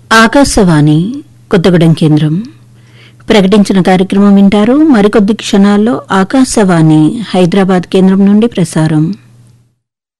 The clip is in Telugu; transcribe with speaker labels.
Speaker 1: ఆకాశవాణి కొత్తగూడెం కేంద్రం ప్రకటించిన కార్యక్రమం వింటారు. మరికొద్ది క్షణాల్లో ఆకాశవాణి హైదరాబాద్ కేంద్రం నుండి ప్రసారం.